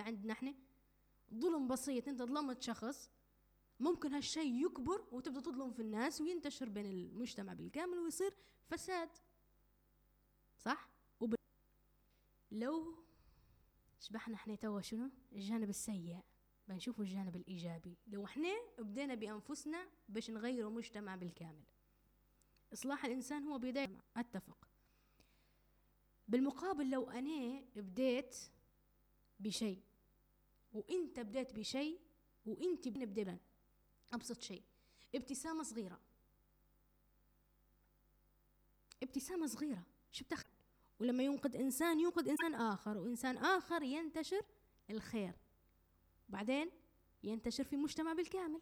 عندنا احنا ظلم بسيط، انت ظلمت شخص، ممكن هالشيء يكبر وتبدأ تظلم في الناس وينتشر بين المجتمع بالكامل ويصير فساد، صح؟ لو شبحنا احنا توا شنو الجانب السيء، بنشوفوا الجانب الإيجابي. لو احنا بدينا بأنفسنا باش نغيروا مجتمع بالكامل، إصلاح الإنسان هو بداية، أتفق. بالمقابل لو أنا بديت بشيء وإنت بديت بشيء وإنت بنبدأ أبسط شيء، ابتسامة صغيرة، ابتسامة صغيرة شو بتخل، ولما ينقذ إنسان ينقذ إنسان آخر، وإنسان آخر ينتشر الخير، بعدين ينتشر في مجتمع بالكامل.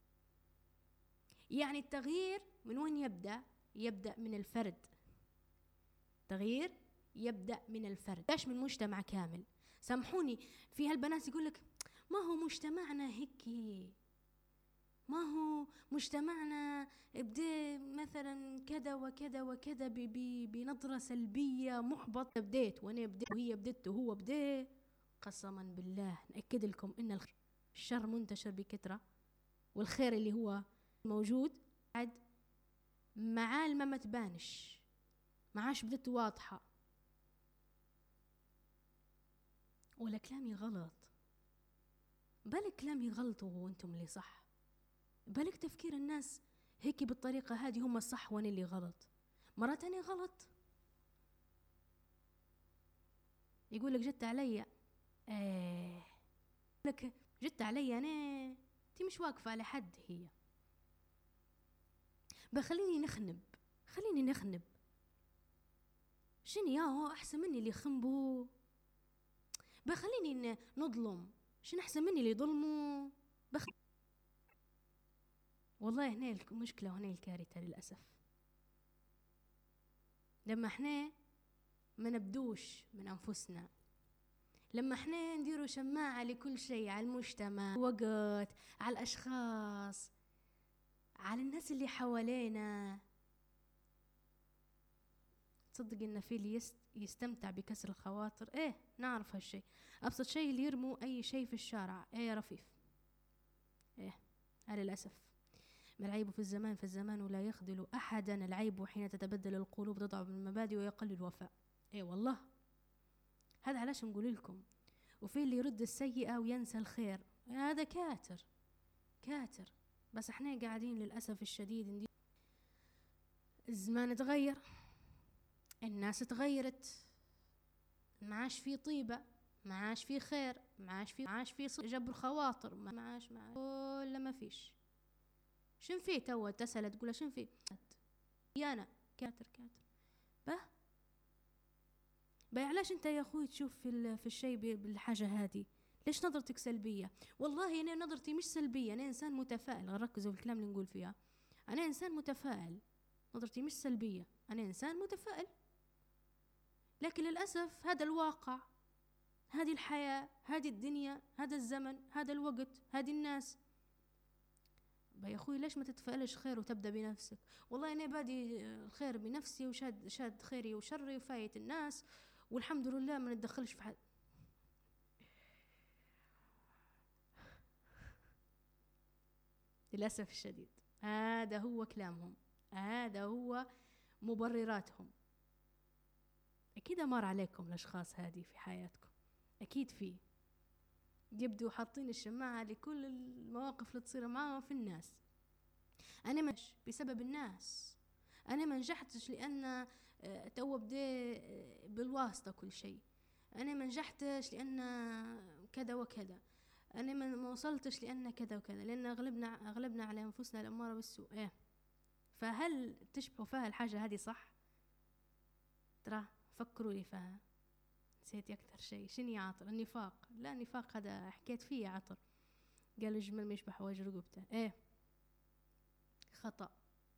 يعني التغيير من وين يبدأ؟ يبدأ من الفرد. تغيير يبدأ من الفرد، لاش من مجتمع كامل. سامحوني في هالبنات يقولك ما هو مجتمعنا هيك، ما هو مجتمعنا بدي مثلا كذا وكذا وكذا بنظرة سلبية محبط. بديت وانا بديت وهي بدت وهو بدي، قسما بالله نأكد لكم ان الشر منتشر بكثرة، والخير اللي هو موجود عاد معالمة ما تبانش، معاش بدت واضحة، ولا كلامي غلط، بالك كلامي غلط وانتم اللي صح، بالك تفكير الناس هيك بالطريقة هذه هم الصح وانا اللي غلط. مرات انا غلط، يقولك جت علي، لك جت علي انا، انتي مش واقفة على حد، هي بخليني نخنب، خليني نخنب، شنو ياهو احسن مني اللي يخنبوا، بخليني نظلم، شنو احسن مني اللي يظلموا، والله هنا المشكلة وهنا الكارثة للأسف. لما احنا ما نبدوش من أنفسنا، لما احنا نديروا شماعة لكل شيء، على المجتمع، وقت، على الأشخاص، على الناس اللي حوالينا، تصدق إن في اللي يستمتع بكسر الخواطر. ايه نعرف هالشيء، أبسط شيء اللي يرموا أي شيء في الشارع، ايه يا رفيف، ايه للأسف. ما العيب في الزمان، فالزمان ولا يخذل أحدا، العيب حين تتبدل القلوب تضعف المبادئ ويقل الوفاء. ايه والله هذا علاش نقول لكم. وفي اللي يرد السيئة وينسى الخير، هذا كاتر كاتر. بس احنا قاعدين للأسف الشديد، الزمان تغير، الناس تغيرت، ما عاش في طيبة، ما عاش في خير، ما عاش في جبر خواطر، ما عاش ولا ما فيش. شن في توا تسأل تقول شن في يانا كاتر علاش انت يا اخوي تشوف في الشيء بالحاجة هذه؟ ليش نظرتك سلبية؟ والله انا نظرتي مش سلبية، انا انسان متفائل، ركزوا في الكلام اللي نقول فيها، انا انسان متفائل، نظرتي مش سلبية، انا انسان متفائل. لكن للأسف هذا الواقع، هذه الحياة، هذه الدنيا، هذا الزمن، هذا الوقت، هذه الناس. يا أخوي ليش ما تتفائلش خير وتبدأ بنفسك؟ والله أنا بادي الخير بنفسي وشاد خيري وشري وفايت الناس والحمد لله ما نتدخلش في حد. للأسف الشديد هذا هو كلامهم، هذا هو مبرراتهم. أكيد مر عليكم الأشخاص هذه في حياتكم، أكيد فيه، يبدو حاطين الشماعة لكل المواقف اللي تصير معهم في الناس. أنا مش بسبب الناس، أنا ما نجحتش لأن تو بدي بالواسطة كل شيء، أنا ما نجحتش لأن كذا وكذا، أنا ما وصلتش لأن كذا وكذا، لأن أغلبنا على أنفسنا الأمارة بالسوء. إيه فهل تشبهوا فيها الحاجة هذه صح؟ ترى فكروا لي فيها. نسيت أكثر شيء شنو يا عطر؟ النفاق. لا النفاق هذا حكيت فيه يا عطر، قال الجمل ما يشبح وجه رقبته. إيه خطأ.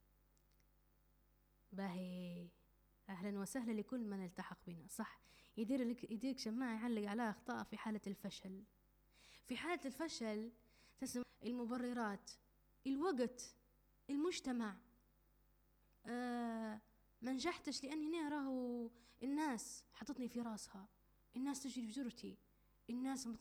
باهي أهلا وسهلا لكل من التحق بنا. صح، يديرك شماعة يعلق على أخطاء في حالة الفشل. في حالة الفشل تسمع المبررات، الوقت، المجتمع، ما نجحتش لأني راهو الناس حطتني في راسها، الناس تجري في جرتي، الناس